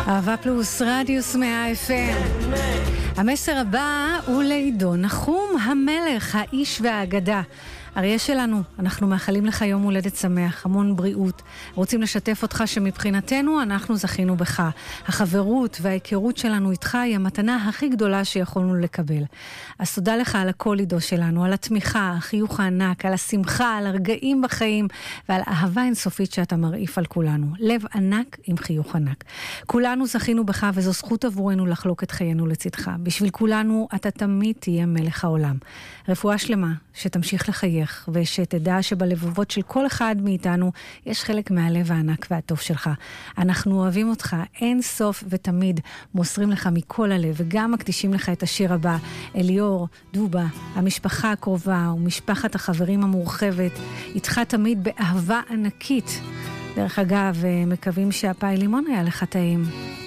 אהבה פלוס, רדיוס 100 FM. המסר הבא הוא לעידון נחום המלך, האיש והאגדה. אריה שלנו, אנחנו מאחלים לך יום הולדת שמח, המון בריאות. רוצים לשתף אותך שמבחינתנו אנחנו זכינו בך. החברות וההיכרות שלנו איתך היא המתנה הכי גדולה שיכולנו לקבל. אז תודה לך על הכל עידו שלנו, על התמיכה, החיוך הענק, על השמחה, על הרגעים בחיים ועל אהבה אינסופית שאתה מרעיף על כולנו. לב ענק עם חיוך ענק. כולנו זכינו בך וזו זכות עבורנו לחלוק את חיינו לצדך. בשביל כולנו אתה תמיד תהיה מלך העולם. רפואה שלמה, שתמשיך לחייך ושתדע שבלבבות של כל אחד מאיתנו יש חלק מהלב הענק והטוב שלך. אנחנו אוהבים אותך אין סוף ותמיד מוסרים לך מכל הלב וגם מקדישים לך את השיר הבא. אליאור, דובה, המשפחה הקרובה ומשפחת החברים המורחבת, איתך תמיד באהבה ענקית. דרך אגב, מקווים שהפאי לימון היה לך טעים.